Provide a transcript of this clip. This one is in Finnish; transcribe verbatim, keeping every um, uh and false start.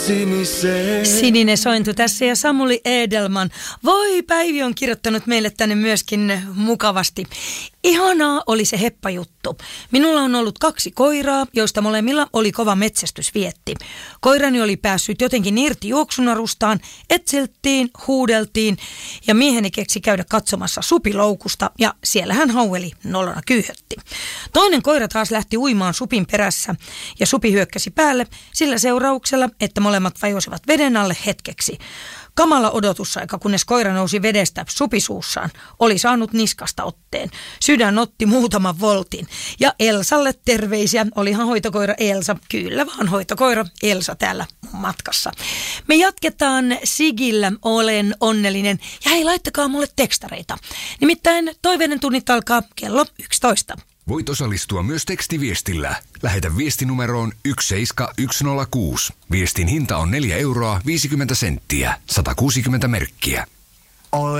siniseen. Sininen sointu tässä ja Samuli Edelman. Voi, Päivi on kirjoittanut meille tänne myöskin mukavasti. Ihanaa oli se heppajuttu. Minulla on ollut kaksi koiraa, joista molemmilla oli kova metsästysvietti. Koirani oli päässyt jotenkin irti juoksunarustaan, etsiltiin, huudeltiin ja mieheni keksi käydä katsomassa supiloukusta ja siellä hän haueli nolona kyyhötti. Toinen koira taas lähti uimaan supin perässä ja supi hyökkäsi päälle sillä seurauksella, että molemmat vajosivat veden alle hetkeksi. Kamala odotusaika, kunnes koira nousi vedestä supisuussaan, oli saanut niskasta otteen. Sydän otti muutaman voltin. Ja Elsalle terveisiä, olihan hoitokoira Elsa, kyllä vaan hoitokoira Elsa täällä matkassa. Me jatketaan Sigillä, olen onnellinen. Ja hei, laittakaa mulle tekstareita. Nimittäin toiveiden tunnit alkaa kello yksitoista. Voit osallistua myös tekstiviestillä. Lähetä viestinumeroon yksi seitsemän yksi nolla kuusi. Viestin hinta on neljä euroa viisikymmentä senttiä, sata kuusikymmentä merkkiä.